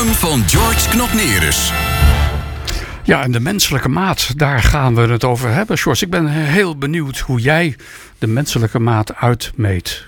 column van George Knopnerus. Ja, en de menselijke maat, daar gaan we het over hebben, George. Ik ben heel benieuwd hoe jij de menselijke maat uitmeet.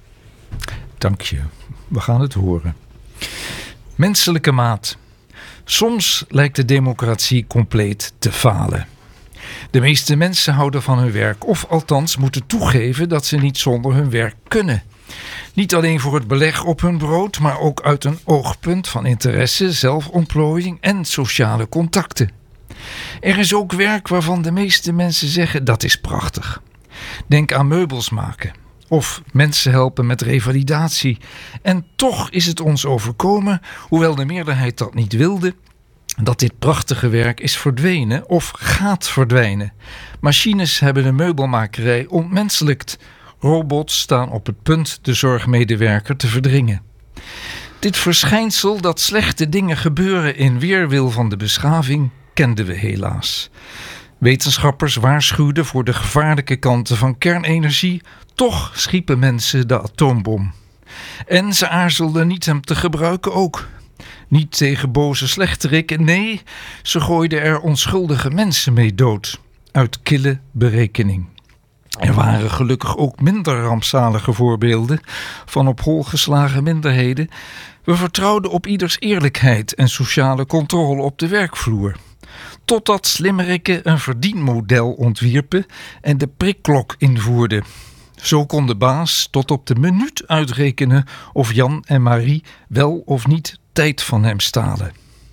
Dank je. We gaan het horen. Menselijke maat. Soms lijkt de democratie compleet te falen. De meeste mensen houden van hun werk, of althans moeten toegeven dat ze niet zonder hun werk kunnen. Niet alleen voor het beleg op hun brood, maar ook uit een oogpunt van interesse, zelfontplooiing en sociale contacten. Er is ook werk waarvan de meeste mensen zeggen dat is prachtig. Denk aan meubels maken of mensen helpen met revalidatie. En toch is het ons overkomen, hoewel de meerderheid dat niet wilde, dat dit prachtige werk is verdwenen of gaat verdwijnen. Machines hebben de meubelmakerij ontmenselijkt. Robots staan op het punt de zorgmedewerker te verdringen. Dit verschijnsel dat slechte dingen gebeuren in weerwil van de beschaving kenden we helaas. Wetenschappers waarschuwden voor de gevaarlijke kanten van kernenergie, toch schiepen mensen de atoombom. En ze aarzelden niet hem te gebruiken ook. Niet tegen boze slechterikken, nee, ze gooiden er onschuldige mensen mee dood. Uit kille berekening. Er waren gelukkig ook minder rampzalige voorbeelden van op hol geslagen minderheden. We vertrouwden op ieders eerlijkheid en sociale controle op de werkvloer. Totdat slimmerikken een verdienmodel ontwierpen en de prikklok invoerden. Zo kon de baas tot op de minuut uitrekenen of Jan en Marie wel of niet tijd van hem stalen.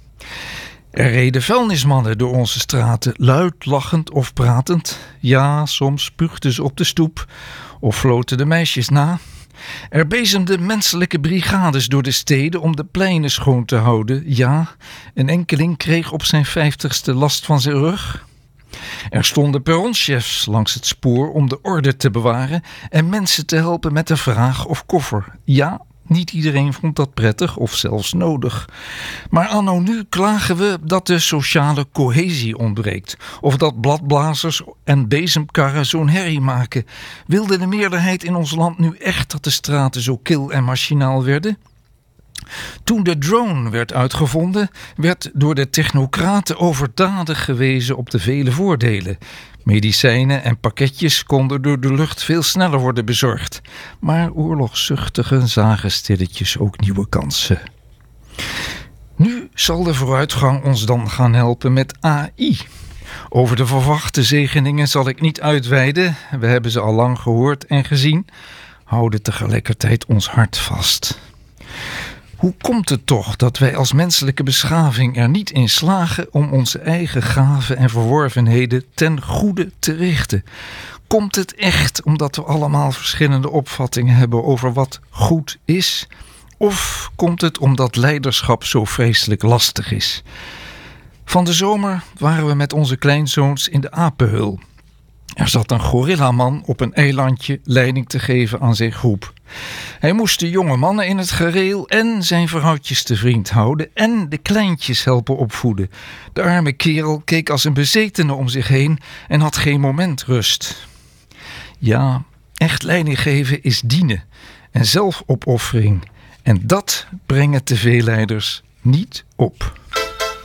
Er reden vuilnismannen door onze straten, luid lachend of pratend. Ja, soms spuugden ze op de stoep of floten de meisjes na. Er bezemden menselijke brigades door de steden om de pleinen schoon te houden. Ja, een enkeling kreeg op zijn 50ste last van zijn rug. Er stonden perronchefs langs het spoor om de orde te bewaren en mensen te helpen met een vraag of koffer. Ja, niet iedereen vond dat prettig of zelfs nodig. Maar anno nu klagen we dat de sociale cohesie ontbreekt. Of dat bladblazers en bezemkarren zo'n herrie maken. Wilde de meerderheid in ons land nu echt dat de straten zo kil en machinaal werden? Toen de drone werd uitgevonden, werd door de technocraten overdadig gewezen op de vele voordelen. Medicijnen en pakketjes konden door de lucht veel sneller worden bezorgd. Maar oorlogszuchtigen zagen stilletjes ook nieuwe kansen. Nu zal de vooruitgang ons dan gaan helpen met AI. Over de verwachte zegeningen zal ik niet uitweiden. We hebben ze al lang gehoord en gezien. Houden tegelijkertijd ons hart vast. Hoe komt het toch dat wij als menselijke beschaving er niet in slagen om onze eigen gaven en verworvenheden ten goede te richten? Komt het echt omdat we allemaal verschillende opvattingen hebben over wat goed is? Of komt het omdat leiderschap zo vreselijk lastig is? Van de zomer waren we met onze kleinzoons in de apenhul. Er zat een gorillaman op een eilandje leiding te geven aan zijn groep. Hij moest de jonge mannen in het gereel en zijn vrouwtjes te vriend houden en de kleintjes helpen opvoeden. De arme kerel keek als een bezetene om zich heen en had geen moment rust. Ja, echt leiding geven is dienen en zelfopoffering. En dat brengen te veel leiders niet op.